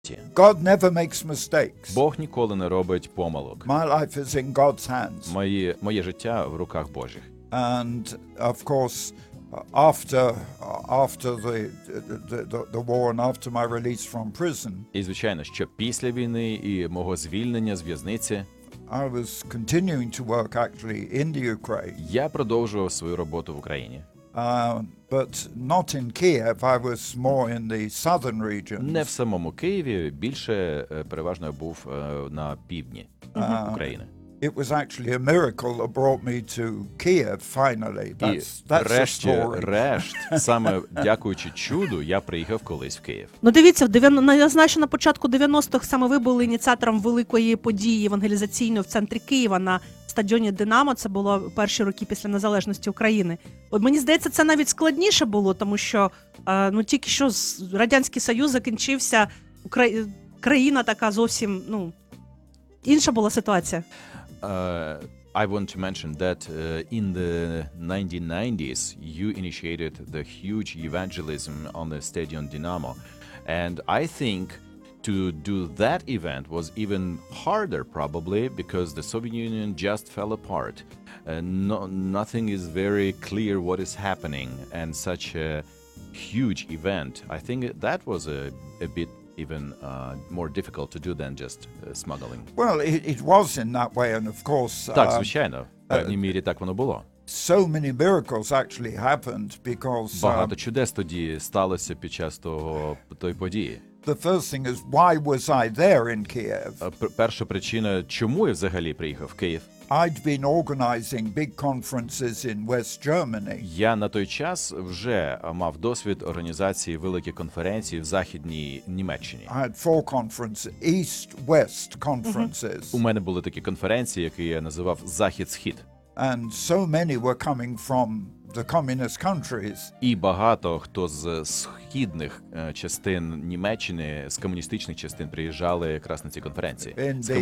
God never makes mistakes. Бог ніколи не робить помилок. My life is in God's hands. Моє життя в руках Божих. And of course, after the war and after my release from prison, І, звичайно, що після війни і мого звільнення з в'язниці I was continuing to work actually in the Ukraine. я продовжував свою роботу в Україні. But not in Kiev. I was more in the southern regions. Не в самому Києві, більше переважно я був на півдні України. It was actually a miracle that brought me to Kiev finally. That's the story. Решт, саме дякуючи чуду, я приїхав колись в Київ. Ну дивіться, я знаю, що на початку 90-х саме ви були ініціатором великої події евангелізаційної в центрі Києва на стадіоні «Динамо». Це було перші роки після незалежності України. От мені здається, це навіть складніше було, тому що тільки що Радянський Союз закінчився, країна така зовсім, інша була ситуація. I want to mention that in the 1990s, you initiated the huge evangelism on the Stadion Dynamo. And I think to do that event was even harder probably because the Soviet Union just fell apart. Nothing is very clear what is happening, and such a huge event. I think that was a bit even more difficult to do than just smuggling. Well, it was in that way, and of course... Так, звичайно. В певній мірі так воно було. So many miracles actually happened because... Багато чудес тоді сталося під час тої події. The first thing is, why was I there in Kiev? Перша причина, чому я взагалі приїхав в Київ? I'd been organizing big conferences in West Germany. Я на той час вже мав досвід організації великих конференцій в Західній Німеччині. I had 4 conferences, East-West conferences. У мене були такі конференції, які я називав Захід-Схід. And so many were coming from the communist countries. І багато хто з східних частин Німеччини, з комуністичних частин приїжджали якраз на ці конференції.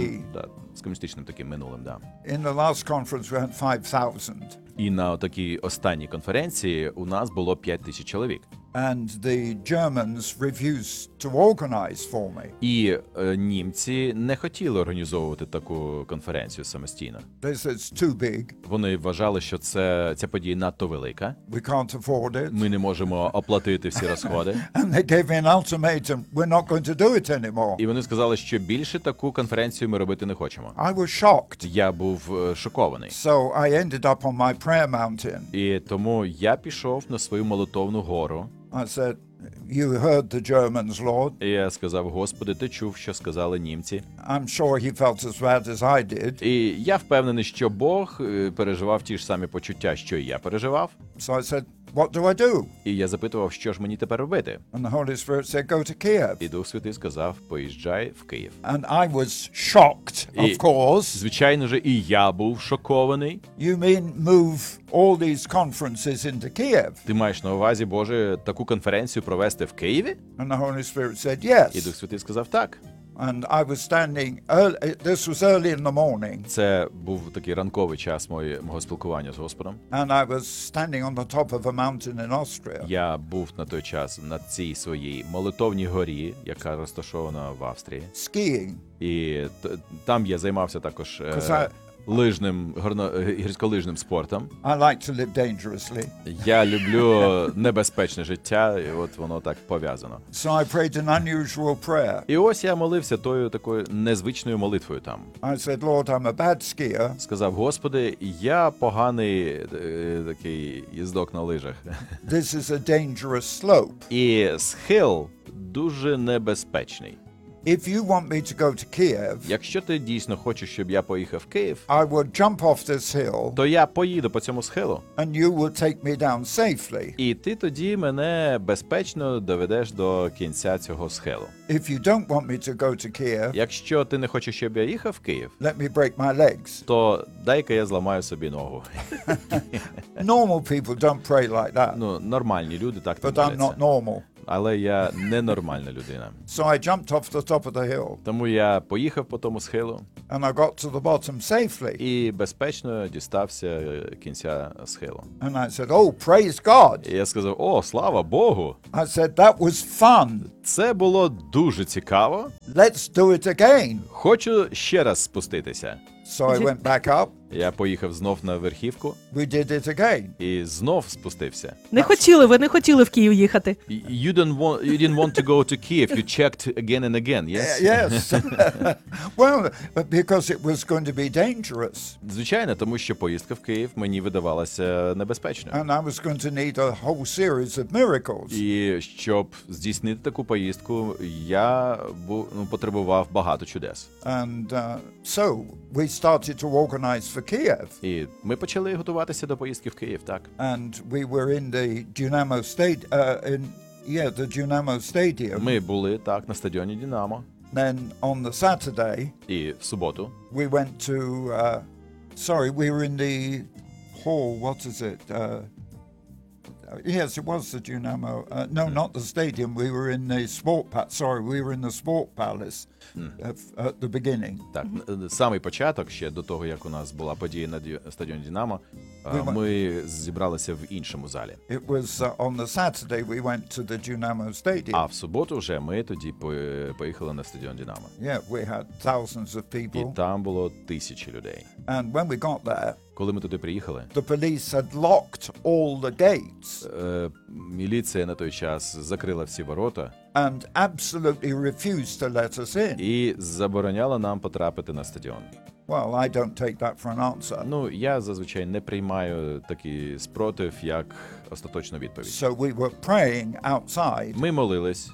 З комуністичним таким минулим, да. In the last conference we had 5,000. І на такій останній конференції у нас було 5,000 чоловік. And the Germans refused to organize for me. І німці не хотіли організовувати таку конференцію самостійно. They said it's too big. Вони вважали, що ця подія надто велика. We can't afford it. Ми не можемо оплатити всі розходи. And they gave me an ultimatum. We're not going to do it anymore. І вони сказали, що більше таку конференцію ми робити не хочемо. I was shocked. Я був шокований. So I ended up on my prayer mountain. І тому я пішов на свою молитовну гору. I said, you heard the Germans, Lord. І я сказав: Господи, ти чув, що сказали німці? I'm sure he felt as bad as I did. І я впевнений, що Бог переживав ті ж самі почуття, що і я переживав. So I said, what do I do? І я запитував, що ж мені тепер робити? And the Holy Spirit said, go to Kiev. І Дух Святий сказав: поїжджай в Київ. And I was shocked, of course. Звичайно ж, і я був шокований. You mean move all these conferences into Kiev? Ти маєш на увазі, Боже, таку конференцію провести в Києві? And the Holy Spirit said, yes. І Дух Святий сказав: так. And I was standing early, this was early in the morning. Це був такий ранковий час мого спілкування з Господом. And I was standing on the top of a mountain in Austria. Я був на той час на цій своїй молитовній горі, яка розташована в Австрії. Skiing. І там я займався також гірськолижним спортом. I like to live dangerously. Я люблю небезпечне життя, і от воно так пов'язано. So I prayed an unusual prayer. І ось я молився такою незвичною молитвою там. I said, Lord, I'm a bad skier. Сказав: Господи, я поганий такий їздок на лижах. This is a dangerous slope. І схил дуже небезпечний. If you want me to go to Kiev, якщо ти дійсно хочеш, щоб я поїхав в Київ, I would jump off this hill, то я поїду по цьому схилу. And you will take me down safely. І ти тоді мене безпечно доведеш до кінця цього схилу. If you don't want me to go to Kiev, якщо ти не хочеш, щоб я їхав в Київ, let me break my legs. То дай-ка я зламаю собі ногу. Normal people don't pray like that. Нормальні люди так не моляться. But I'm not normal. Але я ненормальна людина. So I jumped off the top of the hill. Тому я поїхав по тому схилу. And I got to the bottom safely. і безпечно дістався кінця схилу. And I said, oh, praise God. І я сказав: "О, слава Богу! I said, that was fun. Це було дуже цікаво. Let's do it again. Хочу ще раз спуститися." So I went back up. Я поїхав знов на верхівку We did it again. і знов спустився. Ви не хотіли в Київ їхати. You didn't want to go to Kyiv. You checked again and again, yes? Yes. Well, because it was going to be dangerous. Звичайно, тому що поїздка в Київ мені видавалася небезпечною. And I was going to need a whole series of miracles. І щоб здійснити таку поїздку, я потребував багато чудес. And so we started to organize for Kiev. І ми почали готуватися до поїздки в Київ, так. And we were in the Dynamo Stadium. Ми були, так, на стадіоні Динамо. Then on the Saturday, І в суботу we went to, we were in the hall, what is it? Yes, it was the Dynamo. No, not the stadium. We were in the we were in the Sport Palace at the beginning. Так, самий початок, ще до того, як у нас була подія на стадіоні Динамо, ми зібралися в іншому залі. It was on the Saturday we went to the Dynamo Stadium. А в суботу вже ми тоді поїхали на стадіон Динамо. Yeah, we had thousands of people. І там було тисячі людей. And when we got there, коли ми туди приїхали, the police had locked all the gates. Міліція на той час закрила всі ворота. And absolutely refused to let us in. І забороняла нам потрапити на стадіон. Well, I don't take that for an answer. Ну, я зазвичай не приймаю такий спротив як остаточну відповідь. So we were praying outside. Ми молились.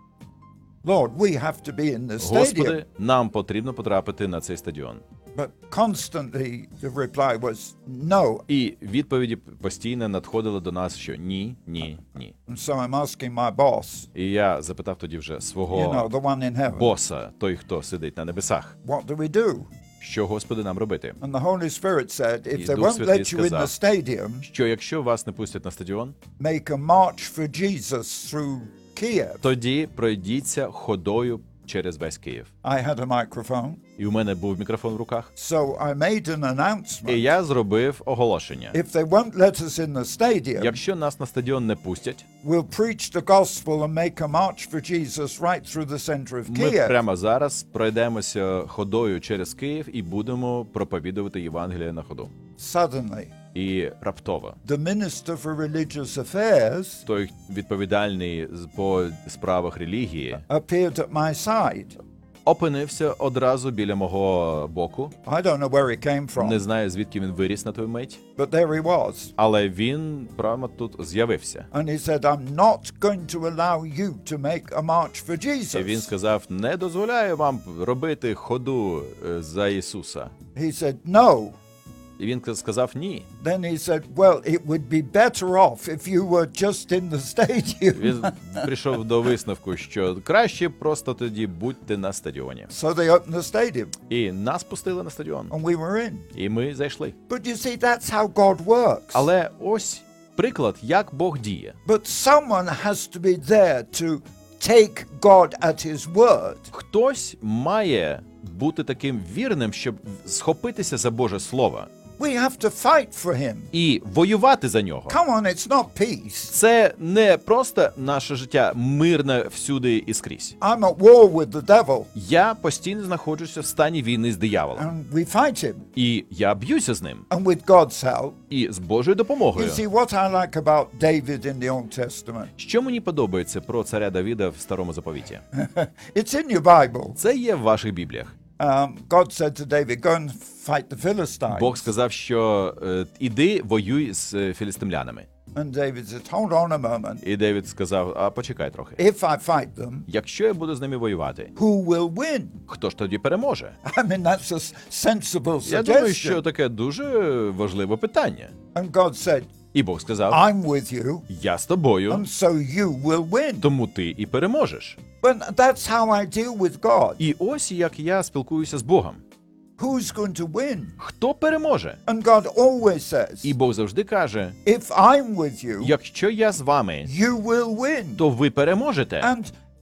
Lord, we have to be in the stadium. Господи, нам потрібно потрапити на цей стадіон. But constantly the reply was no. І відповіді постійно надходили до нас, що ні, ні, ні. And so I'm asking my boss, І я запитав тоді вже свого the one in heaven, боса, той, хто сидить на небесах, what do we do? що, Господи, нам робити? And the Holy Spirit said, if І they Дух won't Святий let you in the сказав, stadium, що якщо вас не пустять на стадіон, make a march for Jesus through Kiev. тоді пройдіться ходою через весь Київ. I had a microphone. І у мене був мікрофон в руках. So I made an announcement. І я зробив оголошення. If they won't let us in the stadium, Якщо нас на стадіон не пустять, we'll preach the gospel and make a march for Jesus right through the center of ми Kiev. прямо зараз пройдемося ходою через Київ і будемо проповідувати Євангеліє на ходу. Suddenly, І раптово the Minister for Religious Affairs той відповідальний по справах релігії appeared at my side. опинився одразу біля мого боку. I don't know where he came from, Не знаю, звідки він виріс на той мить, but there he was. але він прямо тут з'явився. And he said, I'm not going to allow you to make a march for І він Jesus. сказав: "Не дозволяю вам робити ходу за Ісуса." He said, no. І він сказав: "Ні." Then he said, well, it would be better off if you were just in the stadium. Він прийшов до висновку, що краще просто тоді будьте на стадіоні. So they opened the stadium, І нас пустили на стадіон. and we were in. І ми зайшли. But you see, that's how God works. Але ось приклад, як Бог діє. But someone has to be there to take God at his word. Хтось має бути таким вірним, щоб схопитися за Боже Слово We have to fight for him. і воювати за нього. Come on, it's not peace. Це не просто наше життя мирне всюди і скрізь. I'm at war with the devil, Я постійно знаходжуся в стані війни з дияволом. and we fight him. І я б'юся з ним. And with God's help. І з Божою допомогою. You see, what I like about David in the Old Testament, Що мені подобається про царя Давида в Старому Заповіті? it's in your Bible. Це є в ваших бібліях. God said to David, go and fight the Philistines. Бог сказав, що іди воюй з філістимлянами. And David said, hold on a moment. І Давид сказав: а почекай трохи. If I fight them, Якщо я буду з ними воювати, who will win? хто ж тоді переможе? I mean, that's a sensible Я думаю, що suggestion. таке дуже важливе питання. And God said, І Бог сказав: I'm with you, я з тобою, and so you will win. тому ти і переможеш. But that's how I deal with God. І ось як я спілкуюся з Богом. Who's going to win? Хто переможе? And God always says, І Бог завжди каже: if I'm with you, якщо я з вами, you will win. то ви переможете. And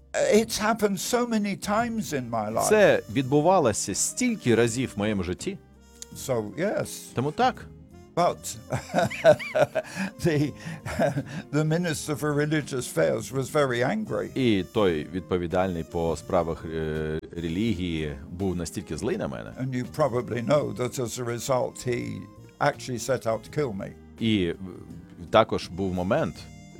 It's happened so many times in my life. Це відбувалося стільки разів в моєму житті. So, yes. Тому так. But the Minister for Religious Affairs was very angry. І той відповідальний по справах релігії був настільки злий на мене. And you probably know that as a result he actually set out to kill me. І також був момент,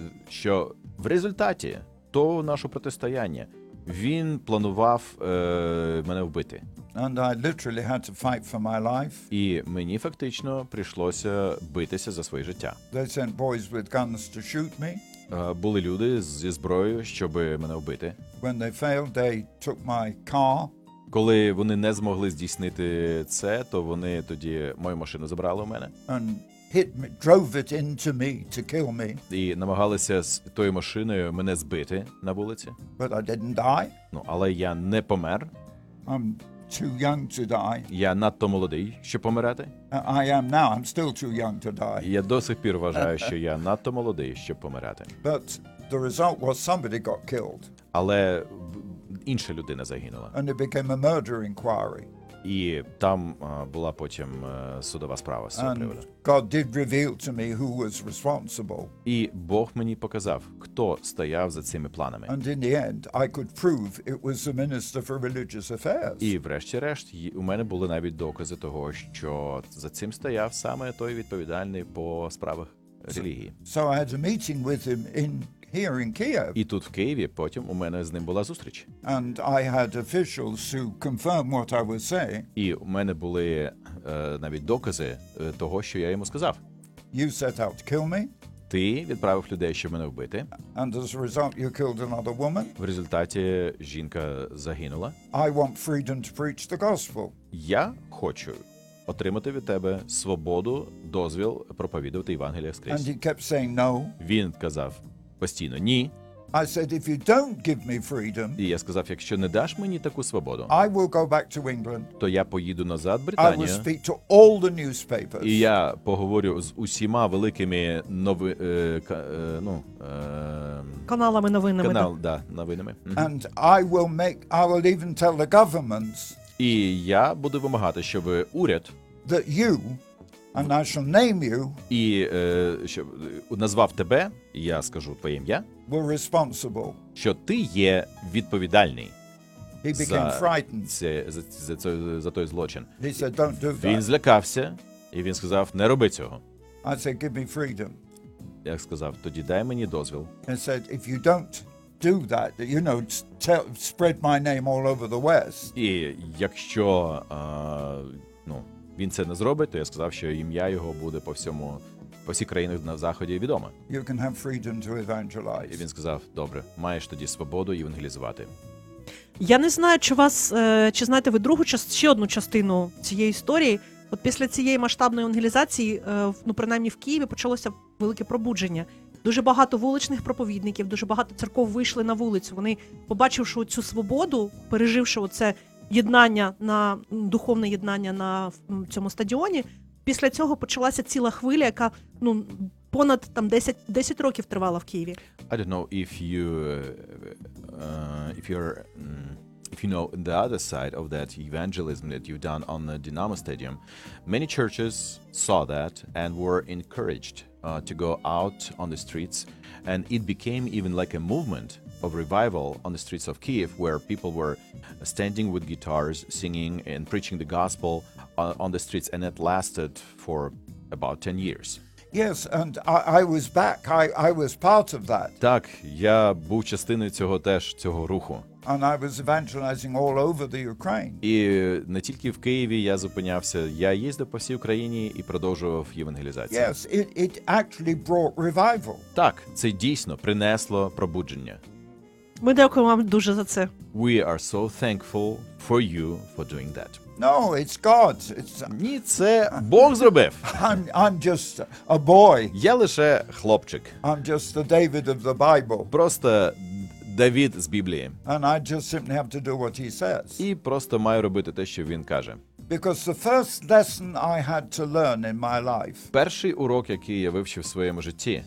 що в результаті того нашого протистояння він планував мене вбити. And I literally had to fight for my life. І мені фактично прийшлося битися за своє життя. They sent boys with guns to shoot me. Були люди зі зброєю, щоб мене вбити. When they failed, they took my car. Коли вони не змогли здійснити це, то вони тоді мою машину забрали у мене. And hit me, drove it into me to kill me. І намагалися з тою машиною мене збити на вулиці. But I didn't die. Ну, але я не помер. I'm too young to die. Я надто молодий, щоб помирати. I am now. I'm still too young to die. І я до сих пір вважаю, що я надто молодий, щоб помирати. But the result was somebody got killed. Але інша людина загинула. And it became a murder inquiry. І там була потім судова справа з цього And приводу. God did reveal to me who was responsible. І Бог мені показав, хто стояв за цими планами. And in the end, I could prove it was the Minister for Religious Affairs. І врешті-решт у мене були навіть докази того, що за цим стояв саме той відповідальний по справах релігії. So I had a meeting with him here in Kiev. І тут в Києві потім у мене з ним була зустріч. And I had officials who confirmed what I was saying. І у мене були навіть докази того, що я йому сказав. You set out to kill me. Ти відправив людей, щоб мене вбити. And as a result, you killed another woman. В результаті жінка загинула. I want freedom to preach the gospel. Я хочу отримати від тебе свободу, дозвіл проповідувати Євангелія And скрізь. he kept saying no. Він казав постійно «ні». I said, if you don't give me freedom, І я сказав, якщо не даш мені таку свободу, I will go back to England. то я поїду назад в I will Британію, speak to all the newspapers. і я поговорю з усіма великими Каналами новинними. новинами. And I will even tell the governments І я буду вимагати, щоб уряд that you, and I shall name you, і щоб назвав тебе, і я скажу твоє ім'я, were responsible. що ти є відповідальний He became frightened. за той злочин. He said, don't do Він that. злякався, і він сказав, не роби цього. I said, give me freedom. Я сказав, тоді дай мені дозвіл. And said, if you don't do that, spread my name all over the West, І якщо він це не зробить, то я сказав, що ім'я його буде по всій країні на Заході відоме. you can have freedom to І evangelize. він сказав, добре, маєш тоді свободу євангелізувати. Я не знаю, чи знаєте ви ще одну частину цієї історії. От після цієї масштабної евангелізації, принаймні в Києві, почалося велике пробудження. Дуже багато вуличних проповідників, дуже багато церков вийшли на вулицю. Вони, побачивши цю свободу, переживши оце духовне єднання на цьому стадіоні, після цього почалася ціла хвиля, яка понад 10 років тривала в Києві. I don't know if you know the other side of that evangelism that you've done on the Dynamo Stadium. Many churches saw that and were encouraged to go out on the streets, and it became even like a movement of revival on the streets of Kiev, where people were standing with guitars, singing and preaching the gospel on the streets, and it lasted for about 10 years. Yes, and I was back. I was part of that. Так, я був частиною цього руху. And I was evangelizing all over the Ukraine. І не тільки в Києві я зупинявся, я їздив по всій Україні і продовжував євангелізацію. Yes, it actually brought revival. Так, це дійсно принесло пробудження. Ми дякуємо вам дуже за це. We are so thankful for you for doing that. No, it's God. Ні, це Бог зробив. I'm just a boy. Я лише хлопчик. I'm just the David of the Bible. Просто Давід з Біблії. And I just simply have to do what he says. І просто маю робити те, що він каже. Because the first lesson I had to learn in my life Перший урок, який я вивчив в своєму житті,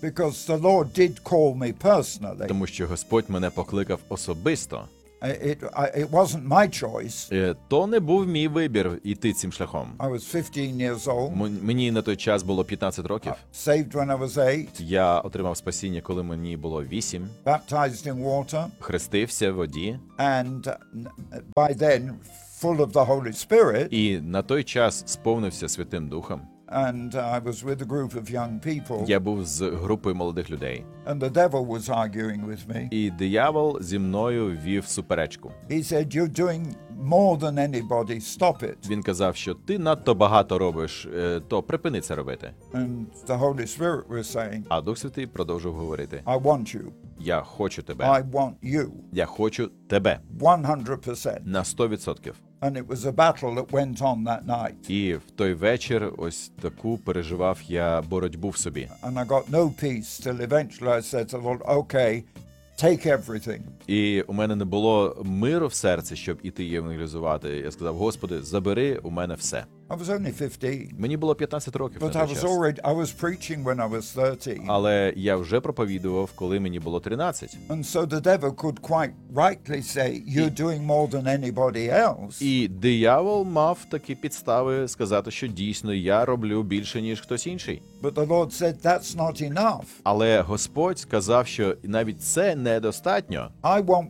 Because the Lord did call me personally. Тому що Господь мене покликав особисто. It wasn't my choice. То не був мій вибір іти цим шляхом. I was 15 years old. Мені на той час було 15 років. Saved when I was 8. Я отримав спасіння, коли мені було 8. Baptized in water. Хрестився в воді. And by then, full of the Holy Spirit. І на той час сповнився Святим Духом. And I was with a group of young people. Я був з групою молодих людей. And the devil was arguing with me. І диявол зі мною вів суперечку. He said, "You're doing more than anybody. Stop it." Він казав, що ти надто багато робиш, то припини це робити. And the Holy Spirit was saying, А Дух Святий продовжив говорити: "I want you. Я хочу тебе. I want you." Я хочу тебе. 100%. На 100%. And it was a battle that went on that night. І в той вечір ось таку переживав я боротьбу в собі. And I got no peace till eventually I said to the Lord, "Okay, take everything." І у мене не було миру в серці, щоб іти євангелізувати. Я сказав: Господи, забери у мене все. I was only 15. Мені було 15 років на But той I час. was preaching when I was 13. Але я вже проповідував, коли мені було 13. And so the devil could quite rightly say, "You're doing more than anybody else." І диявол мав такі підстави сказати, що дійсно я роблю більше, ніж хтось інший. But the Lord said, "That's not enough. Але Господь сказав, що навіть це недостатньо. I want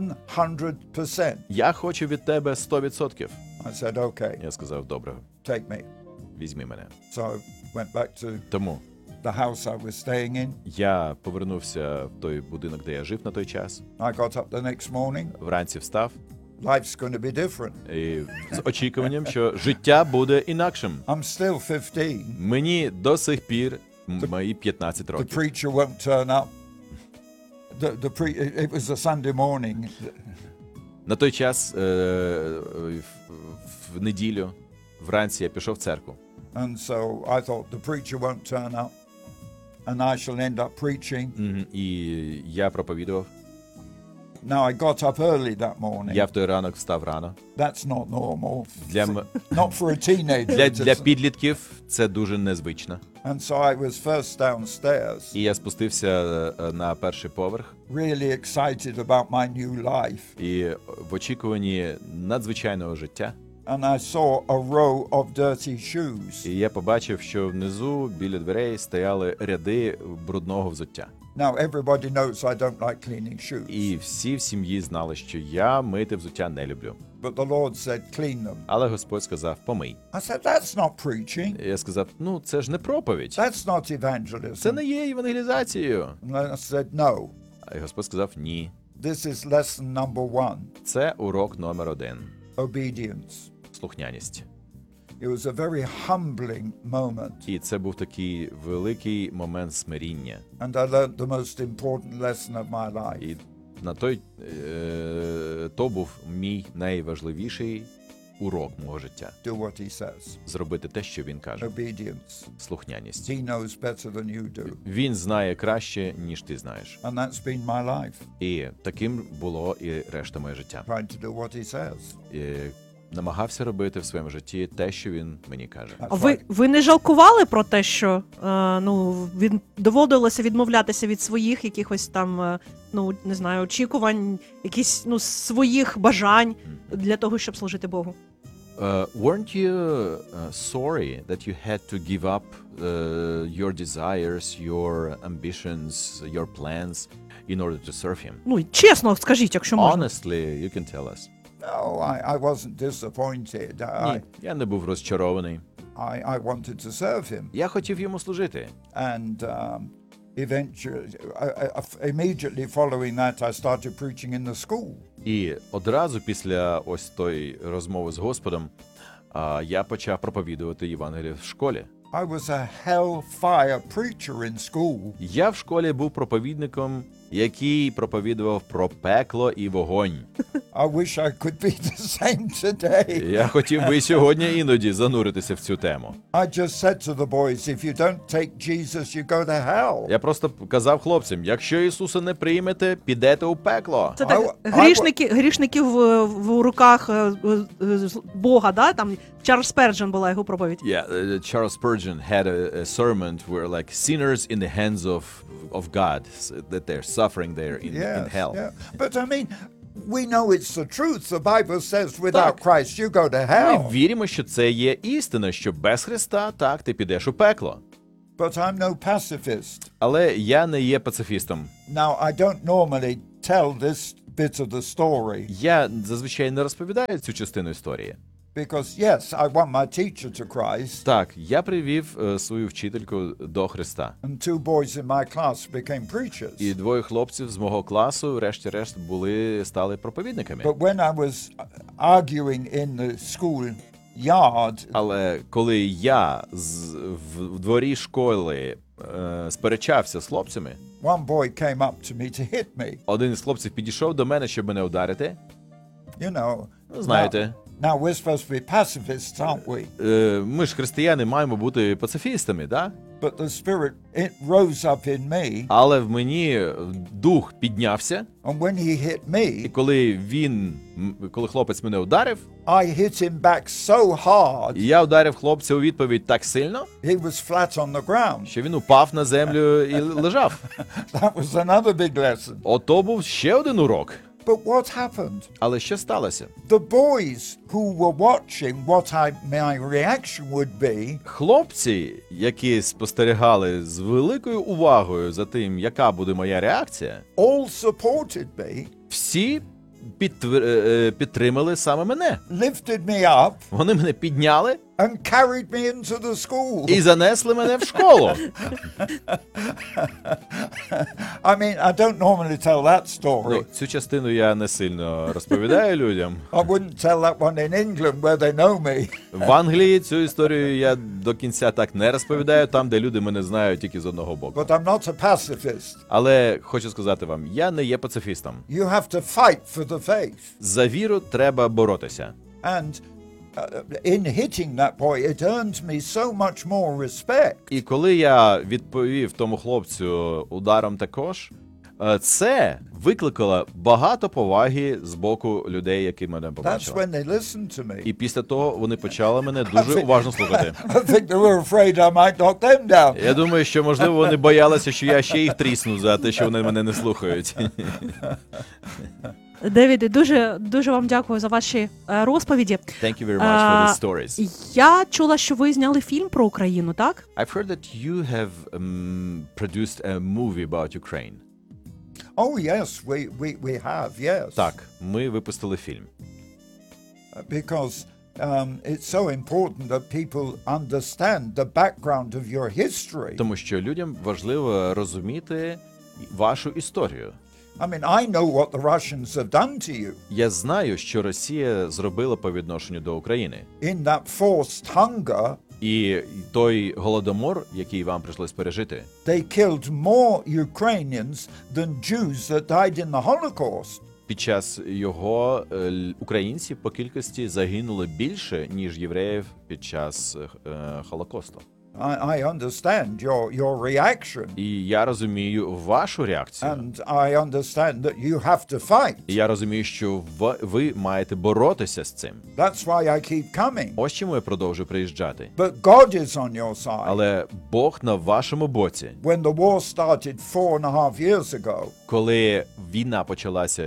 100%." Я хочу від тебе 100%. I said, "Okay, Я сказав: добре, take me." візьми мене. So I went back to Тому the house I was staying in. я повернувся в той будинок, де я жив на той час. I got up the next morning. Вранці встав Life's going to be different. і з очікуванням, що життя буде інакшим. I'm still 15. Мені до сих пір мої 15 The років. preacher won't turn up. It was a Sunday morning. На той час в неділю вранці я пішов в церкву. And so I thought the preacher won't turn up and I shall end up preaching. І я проповідував. Now I got up early that morning. Я в той ранок встав рано. That's not normal. Для Not for a teenager. для підлітків це дуже незвично. And so I was first downstairs, І я спустився на перший поверх. really excited about my new life. І в очікуванні надзвичайного життя. And I saw a row of dirty shoes. І я побачив, що внизу біля дверей стояли ряди брудного взуття. Now everybody knows I don't like cleaning shoes. І всі в сім'ї знали, що я мити взуття не люблю. But the Lord said, "Clean them." Але Господь сказав: помий. I said, "That's not preaching. І я сказав: ну, це ж не проповідь. That's not evangelism." Це не є евангелізацією. And I said, "No. А Господь сказав: ні. This is lesson number 1. Це урок номер 1. Obedience." Слухняність. It was a very humbling moment. І це був такий великий момент смиріння. And I learned the most important lesson of my life. І на той то був мій найважливіший урок мого життя. Do what he says. Зробити те, що він каже. Obedience. Слухняність. He knows better than you do. Він знає краще, ніж ти знаєш. And that's been my life. І таким було і решта моє життя. Trying to do what he says. І намагався робити в своєму житті те, що він мені каже. That's А right. ви не жалкували про те, що доводилося відмовлятися від своїх якихось там, не знаю, очікувань, якісь своїх бажань для того, щоб служити Богу? Weren't you sorry that you had to give up your desires, your ambitions, your plans in order to serve him? Чесно скажіть, якщо можна. Honestly, you can tell us. No, I wasn't disappointed. Ні, я не був розчарований. I wanted to serve him. Я хотів йому служити. And eventually, immediately following that, I started preaching in the school. І одразу після ось тої розмови з Господом я почав проповідувати Євангеліє в школі. I was a hellfire preacher in school. Я в школі був проповідником, який проповідував про пекло і вогонь. I wish I could be the same today. Я хотів би сьогодні іноді зануритися в цю тему. I just said to the boys, if you don't take Jesus, you go to hell. Я просто казав хлопцям: якщо Ісуса не приймете, підете у пекло. Це так, грішники в руках Бога, да? Там Чарльз Перджен була його проповідь. Yeah, Charles Spurgeon had a sermon where like sinners in the hands of God, that they're suffering there in hell. Yeah. But I mean, we know it's the truth. The Bible says without Так. Christ you go to Ми hell. віримо, що це є істина, що без Христа, так, ти підеш у пекло. But I'm no pacifist. Але я не є пацифістом. Now, I don't normally tell this bit of the story Я зазвичай не розповідаю цю частину історії. because, yes, I won my teacher to Christ, Так, я привів свою вчительку до Христа. and two boys in my class became preachers. І двоє хлопців з мого класу, врешті-решт, стали проповідниками. But when I was arguing in the school yard, Але коли я в дворі школи сперечався з хлопцями, one boy came up to me to hit me. один із хлопців підійшов до мене, щоб мене ударити. You know. Ну, знаєте, Now we're supposed to be pacifists, aren't we? ми ж християни маємо бути пацифістами, так? But the spirit, it rose up in me, Але в мені дух піднявся, and when he hit і me, коли хлопець мене ударив, I hit him back so hard, і я ударив хлопця у відповідь так сильно, he was flat on the ground. що він упав на землю і лежав. That was another big lesson. Ото був ще один урок. But what happened? Але що сталося? The boys who were watching what my reaction would be, Хлопці, які спостерігали з великою увагою за тим, яка буде моя реакція, all supported me, всі підтримали саме мене. lifted me up, Вони мене підняли and carried me into the school. і занесли мене в школу. I mean, I don't normally tell that story. Ну, цю частину я не сильно розповідаю людям. I wouldn't tell that one in England where they know me. В Англії цю історію я до кінця так не розповідаю, там, де люди мене знають тільки з одного боку. But I'm not a pacifist. Але хочу сказати вам, я не є пацифістом. You have to fight for the faith. За віру треба боротися. And in hitting that boy, it earned me so much more respect. І коли я відповів тому хлопцю ударом також, це викликало багато поваги з боку людей, які мене That's побачили. when they listened to me. І після того вони почали мене дуже уважно слухати. I think they were afraid I might knock them down. Я думаю, що, можливо, вони боялися, що я ще їх трісну за те, що вони мене не слухають. Девіде, дуже вам дякую за ваші розповіді. Thank you very much for these stories. Я чула, що ви зняли фільм про Україну, так? I've heard that you have produced a movie about Ukraine. Oh, yes, we have, yes. Так, ми випустили фільм. Because it's so important that people understand the background of your history. Тому що людям важливо розуміти вашу історію. I mean, I know what the Russians have done to you. Я знаю, що Росія зробила по відношенню до України. In that forced hunger, І той голодомор, який вам прийшлось пережити, they killed more Ukrainians than Jews that died in the Holocaust. під час його українців по кількості загинуло більше, ніж євреїв під час Холокосту. I understand your reaction. І я розумію вашу реакцію. And I understand that you have to fight. І я розумію, що ви маєте боротися з цим. That's why I keep coming. Ось чому я продовжую приїжджати. But God is on your side. Але Бог на вашому боці. When the war started 4.5 years ago, Коли війна почалася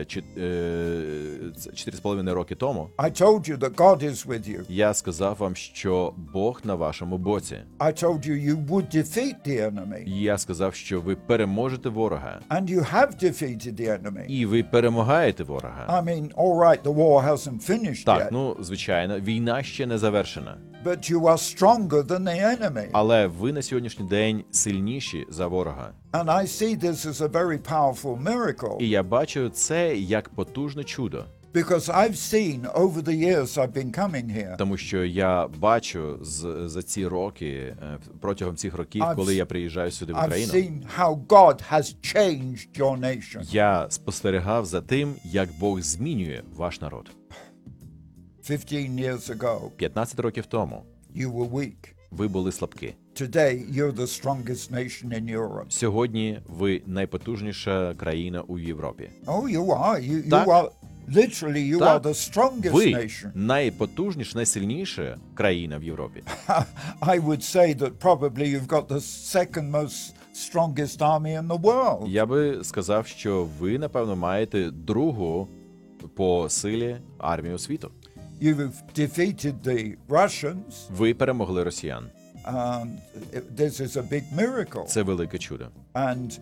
4,5 роки тому, I told you that God is with you. я сказав вам, що Бог на вашому боці. I told you you would defeat the enemy. І я сказав, що ви переможете ворога. And you have defeated the enemy. І ви перемагаєте ворога. I mean, all right, the war hasn't finished Так, yet, ну, звичайно, війна ще не завершена. but you are stronger than the enemy. Але ви на сьогоднішній день сильніші за ворога. And I see this as a very powerful miracle, І я бачу це як потужне чудо. because I've seen over the years I've been coming here, Тому що я бачу за ці роки, протягом цих років, коли я приїжджаю сюди в I've Україну, seen how God has changed your nation. я спостерігав за тим, як Бог змінює ваш народ. 15 years ago, 15 років тому you were weak. ви були слабкі. Today, you're the strongest nation in Europe. Сьогодні ви найпотужніша країна у Європі. Oh, you are. You Так. are. Literally, you Так. are the strongest Ви nation. найпотужніша, найсильніша країна в Європі. I would say that probably you've got the second most strongest army in the world. Я би сказав, що ви, напевно, маєте другу по силі армію світу. You've defeated the Russians, Ви перемогли росіян. and this is a big miracle. Це велике чудо. And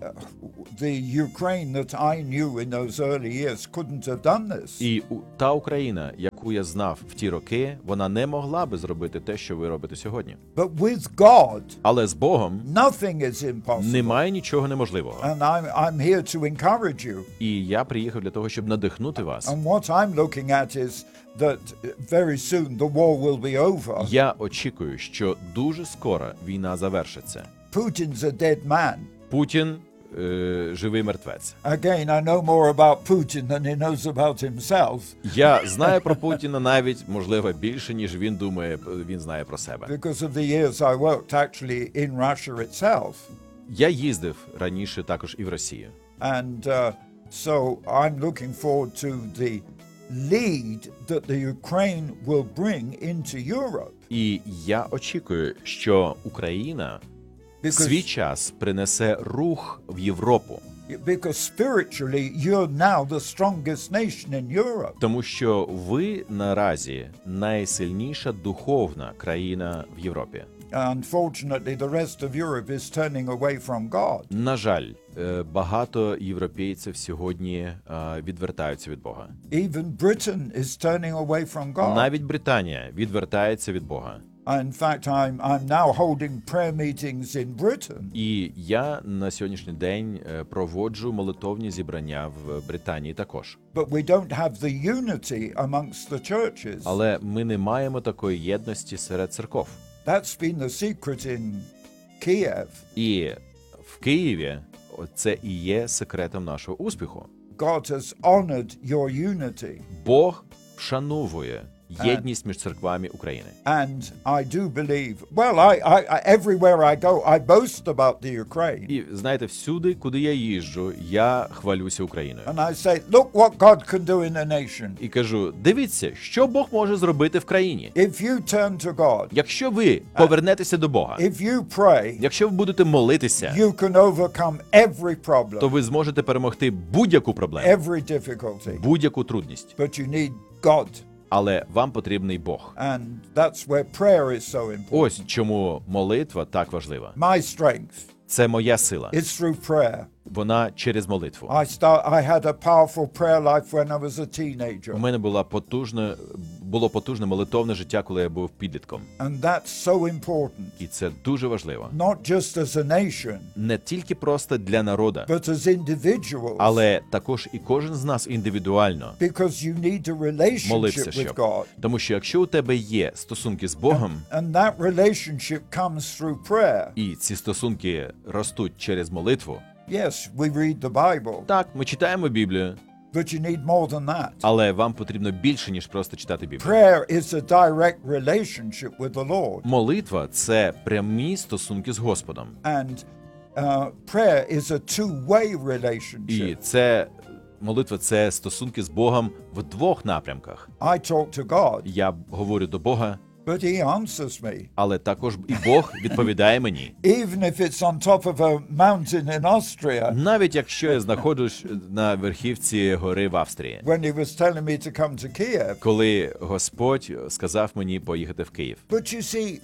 the Ukraine that I knew in those early years couldn't have done this. І та Україна, яку я знав в ті роки, вона не могла би зробити те, що ви робите сьогодні. But with God, Але з Богом nothing is impossible. немає нічого неможливого. And I'm here to encourage you. І я приїхав для того, щоб надихнути вас. And what I'm looking at is that very soon the war will be over. Я очікую, що дуже скоро війна завершиться. Putin's a dead man. Путін живий мертвець. Again, I know more about Putin than he knows about himself, Я знаю про Путіна навіть, можливо, більше, ніж він думає, він знає про себе. because of the years I worked actually in Russia itself. Я їздив раніше також і в Росію. And so I'm looking forward to the lead that the Ukraine will bring into Europe. І я очікую, що Україна в свій час принесе рух в Європу. Because spiritually, you're now the strongest nation in Europe. Тому що ви наразі найсильніша духовна країна в Європі. Unfortunately, the rest of Europe is turning away from God. На жаль, багато європейців сьогодні відвертаються від Бога. Even Britain is turning away from God. Навіть Британія відвертається від Бога. In fact, I'm now holding prayer meetings in Britain. І я на сьогоднішній день проводжу молитовні зібрання в Британії також. But we don't have the unity amongst the churches. Але ми не маємо такої єдності серед церков. That's been the secret in Kiev. І в Києві це і є секретом нашого успіху. God has honored your unity. Бог вшановує єдність між церквами України. And I do believe, well, I everywhere I go, I boast about the Ukraine. І знаєте, всюди, куди я їжджу, я хвалюся Україною. And I say, look what God can do in a nation. І кажу, дивіться, що Бог може зробити в країні. If you turn to God, Якщо ви повернетеся до Бога, if you pray, якщо ви будете молитися, you can overcome every problem, то ви зможете перемогти будь-яку проблему, every difficulty. будь-яку трудність. But you need God. Але вам потрібний Бог. And that's where prayer is so important. Ось чому молитва так важлива. My strength Це моя сила. is through prayer. Вона через молитву. I had a powerful prayer life when I was a У teenager. мене було потужне молитовне життя, коли я був підлітком. And that's so important. І це дуже важливо. Not just as a nation, Не тільки просто для народу, but as individuals. але також і кожен з нас індивідуально Because you need a relationship молився, with щоб. God. Тому що якщо у тебе є стосунки з Богом, And that relationship comes through prayer. і ці стосунки ростуть через молитву, Yes, we read the Bible, так, ми читаємо Біблію, but you need more than that. але вам потрібно більше, ніж просто читати Біблію. Prayer is a direct relationship with the Lord. Молитва – це прямі стосунки з Господом. And prayer is a two-way І relationship. молитва – це стосунки з Богом в двох напрямках. I talk to God, Я говорю до Бога, but He answers me. але також і Бог відповідає мені. Even if it's on top of a mountain in Austria, Навіть якщо я знаходжусь на верхівці гори в Австрії. when He was telling me to come to Kiev. Коли Господь сказав мені поїхати в Київ. But you see,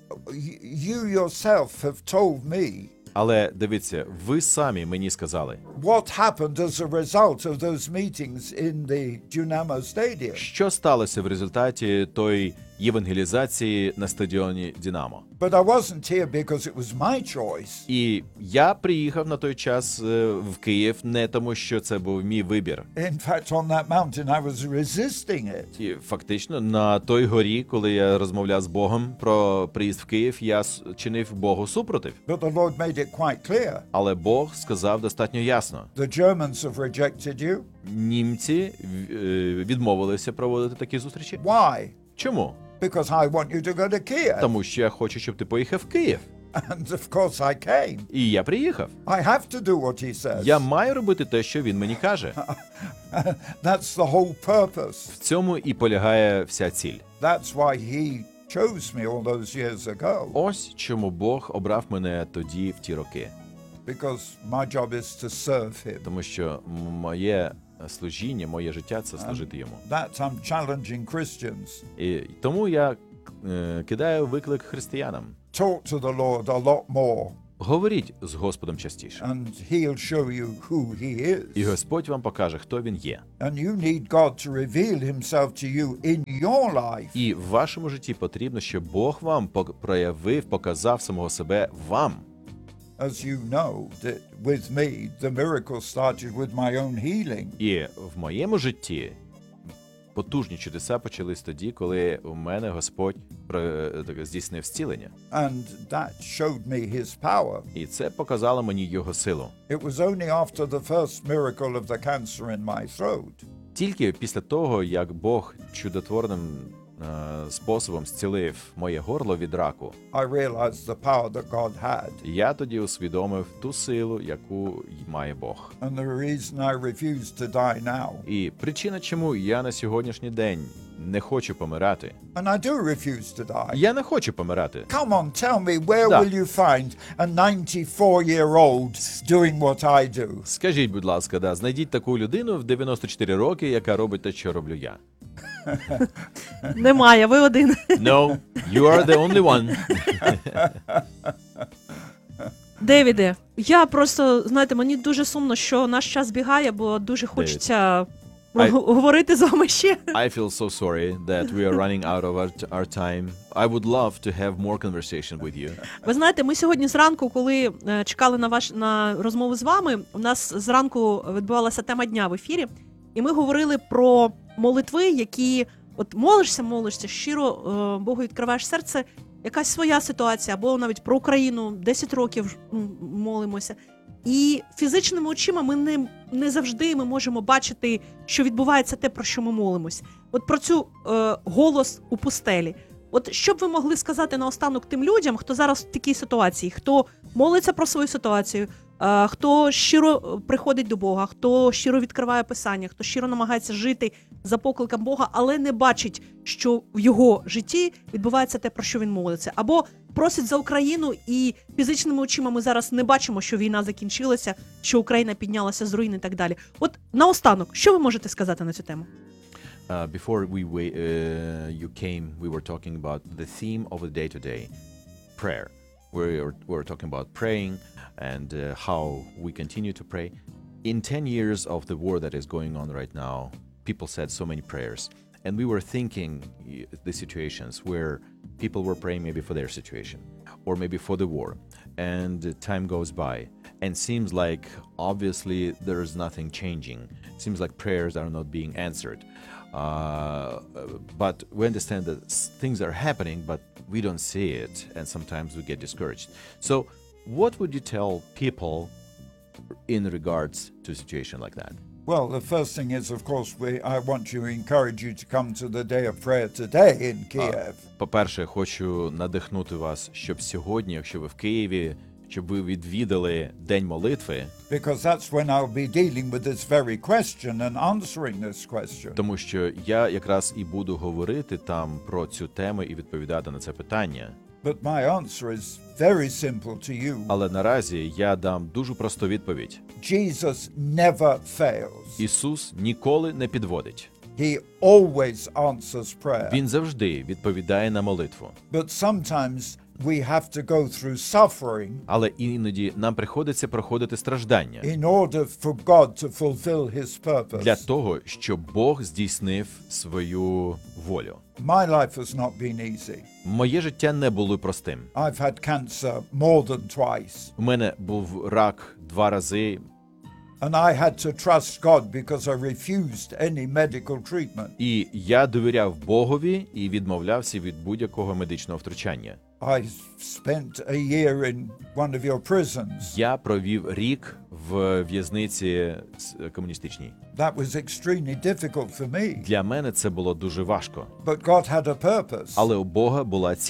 you yourself have told me Але дивіться, ви самі мені сказали, what happened as a result of those meetings in the Dynamo Stadium. що сталося в результаті тої євангелізації на стадіоні Динамо. But I wasn't here because it was my choice. І я приїхав на той час в Київ не тому, що це був мій вибір. In fact, on that mountain, I was resisting it. І фактично на той горі, коли я розмовляв з Богом про приїзд в Київ, я чинив Богу супротив. But the Lord made it quite clear. Але Бог сказав достатньо ясно. The Germans have rejected you. Німці відмовилися проводити такі зустрічі. Why? Чому? Because I want you to go to Kiev. Тому що я хочу, щоб ти поїхав в Київ. And of course I came. І я приїхав. I have to do what he says. Я маю робити те, що він мені каже. That's the whole purpose. В цьому і полягає вся ціль. That's why he chose me all those years ago. Ось чому Бог обрав мене тоді, в ті роки. Because my job is to serve him. Тому що моє служіння, моє життя – це служити йому. That I'm challenging Christians. І тому я кидаю виклик християнам. Talk to the Lord a lot more, Говоріть з Господом частіше. and he'll show you who he is. І Господь вам покаже, хто він є. And you need God to reveal himself to you in your life. І в вашому житті потрібно, щоб Бог вам проявив, показав самого себе вам. As you know, that with me, the miracle started with my own healing. І в моєму житті потужні чудеса почались тоді, коли у мене Господь здійснив зцілення. And that showed me his power. І це показало мені його силу. It was only after the first miracle of the cancer in my throat Тільки після того, як Бог чудотворним способом зцілив моє горло від раку, I realized the power that God had. я тоді усвідомив ту силу, яку має Бог. And the reason I refuse to die now. І причина, чому я на сьогоднішній день не хочу помирати. And I do refuse to die. Я не хочу помирати. Come on, tell me, where Да. will you find a 94-year-old doing what I do? Скажіть, будь ласка, знайдіть таку людину в 94 роки, яка робить те, що роблю я. Немає, ви один. No, you are the only one. Девіде, я просто, знаєте, мені дуже сумно, що наш час бігає, бо дуже хочеться говорити з вами ще. I feel so sorry that we are running out of our time. I would love to have more conversation with you. Ви знаєте, ми сьогодні зранку, коли чекали на розмову з вами, у нас зранку відбувалася тема дня в ефірі, і ми говорили про молитви, які от молишся, щиро Богу відкриваєш серце, якась своя ситуація, або навіть про Україну, 10 років молимося. І фізичними очима ми не завжди ми можемо бачити, що відбувається те, про що ми молимось. От про цю голос у пустелі. От що б ви могли сказати наостанок тим людям, хто зараз в такій ситуації, хто молиться про свою ситуацію, хто щиро приходить до Бога, хто щиро відкриває Писання, хто щиро намагається жити за покликом Бога, але не бачить, що в його житті відбувається те, про що він молиться. Або просить за Україну, і фізичними очима ми зараз не бачимо, що війна закінчилася, що Україна піднялася з руїн і так далі. От наостанок, що ви можете сказати на цю тему? Before you came, we were talking about the theme of the day-to-day, prayer. We were talking about praying and how we continue to pray. In 10 years of the war that is going on right now, people said so many prayers. And we were thinking the situations where people were praying maybe for their situation or maybe for the war. And time goes by and seems like obviously there is nothing changing. Seems like prayers are not being answered. But we understand that things are happening, but we don't see it, and sometimes we get discouraged. So what would you tell people in regards to a situation like that? Well, the first thing is, of course, I want to encourage you to come to the day of prayer today in Kiev. По-перше, хочу надихнути вас, щоб сьогодні, якщо ви в Києві, щоб ви відвідали День молитви. Because that's when I'll be dealing with this very question and answering this question. Тому що я якраз і буду говорити там про цю тему і відповідати на це питання. But my answer is very simple to you. Але наразі я дам дуже просту відповідь. Jesus never fails. Ісус ніколи не підводить. He always answers prayer. Він завжди відповідає на молитву. But sometimes we have to go through suffering Але іноді нам приходиться проходити страждання in order for God to fulfill his purpose. для того, щоб Бог здійснив свою волю. My life has not been easy. Моє життя не було простим. I've had cancer more than twice. У мене був рак 2 рази, And I had to trust God because I refused any medical treatment. і я довіряв Богові і відмовлявся від будь-якого медичного втручання. I spent a year in one of your prisons. Я провів рік в в'язниці комуністичній. That was extremely difficult for me. Для мене це було дуже важко. But God had a purpose. Але у Бога була ціль.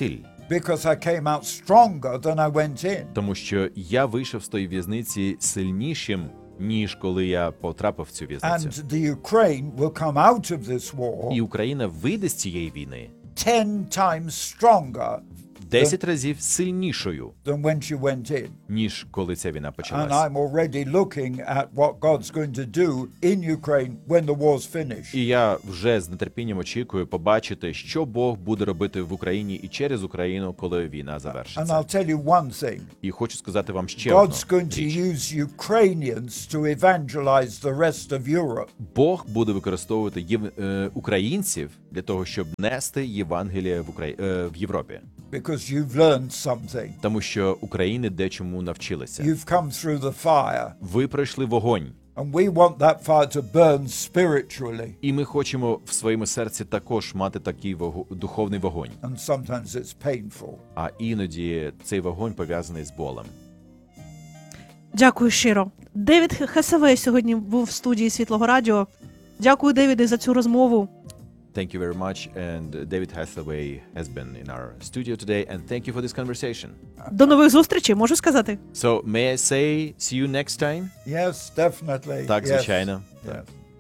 because I came out stronger than I went in. Тому що я вийшов з тої в'язниці сильнішим, ніж коли я потрапив в цю в'язницю. And the Ukraine will come out of this war І Україна вийде з цієї війни 10 times stronger 10 разів сильнішою, than when she went in. ніж коли ця війна And почалася. I'm already looking at what God's going to do in Ukraine when the war's finished. І я вже з нетерпінням очікую побачити, що Бог буде робити в Україні і через Україну, коли війна And завершиться. I'll tell you one thing. І хочу сказати вам ще одну God's going to річ. use Ukrainians to evangelize the rest of Europe. Бог буде використовувати українців для того, щоб нести Євангеліє в Європі. Because you've learned something. Тому що України дечому навчилися. You've come through the fire. Ви пройшли вогонь. And we want that fire to burn spiritually. І ми хочемо в своєму серці також мати такий духовний вогонь. And sometimes it's painful. А іноді цей вогонь пов'язаний з болем. Дякую щиро. Девід Хесавей сьогодні був в студії Світлого Радіо. Дякую, Девіде, за цю розмову. Thank you very much, and David Hathaway has been in our studio today, and thank you for this conversation. До нових зустрічей, можу сказати? So, may I say, see you next time? Yes, definitely. Так, Yes. звичайно. Yes.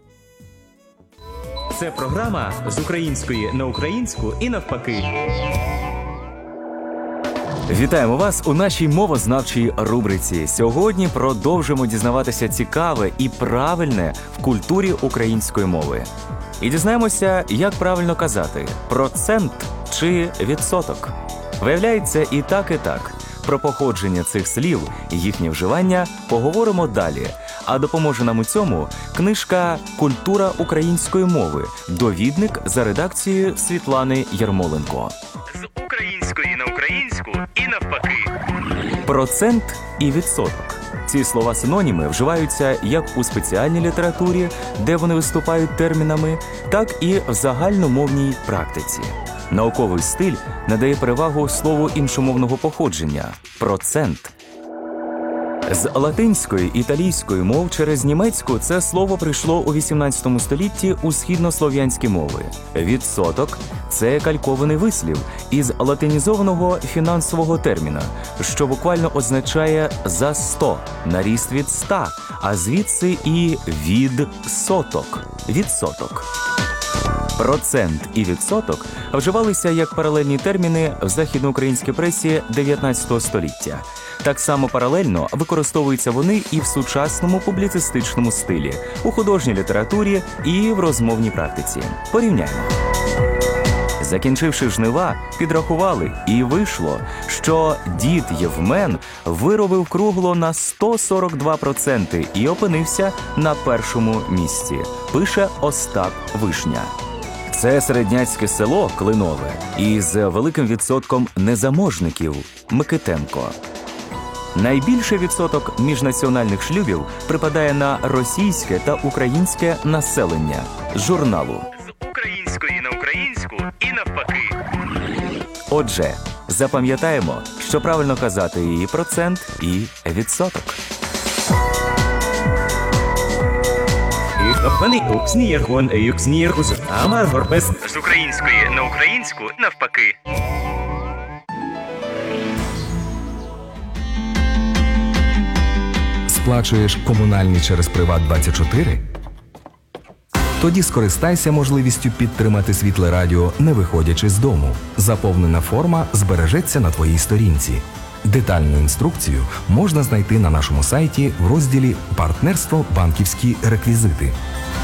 Це програма з української на українську і навпаки. Вітаємо вас у нашій мовознавчій рубриці. Сьогодні продовжимо дізнаватися цікаве і правильне в культурі української мови. І дізнаємося, як правильно казати – процент чи відсоток. Виявляється, і так, і так. Про походження цих слів і їхнє вживання поговоримо далі. А допоможе нам у цьому книжка «Культура української мови», довідник за редакцією Світлани Ярмоленко. З української на українську і навпаки. Процент і відсоток. Ці слова-синоніми вживаються як у спеціальній літературі, де вони виступають термінами, так і в загальномовній практиці. Науковий стиль надає перевагу слову іншомовного походження – процент. З латинської, італійської мов через німецьку це слово прийшло у 18 столітті у східнослов'янські мови. Відсоток – це калькований вислів із латинізованого фінансового терміна, що буквально означає «за 100», на ріст від 100, а звідси і «від соток» – відсоток. Процент і відсоток вживалися як паралельні терміни в західноукраїнській пресі 19 століття. Так само паралельно використовуються вони і в сучасному публіцистичному стилі, у художній літературі і в розмовній практиці. Порівняємо. Закінчивши жнива, підрахували, і вийшло, що дід Євмен виробив кругло на 142% і опинився на першому місці, пише Остап Вишня. Це середняцьке село Клинове із великим відсотком незаможників – Микитенко. Найбільший відсоток міжнаціональних шлюбів припадає на російське та українське населення – журналу. З української на українську і навпаки. Отже, запам'ятаємо, що правильно казати і процент, і відсоток. З української на українську навпаки. Сплачуєш комунальні через Приват24? Тоді скористайся можливістю підтримати Світле Радіо, не виходячи з дому. Заповнена форма збережеться на твоїй сторінці. Детальну інструкцію можна знайти на нашому сайті в розділі «Партнерство. Банківські реквізити».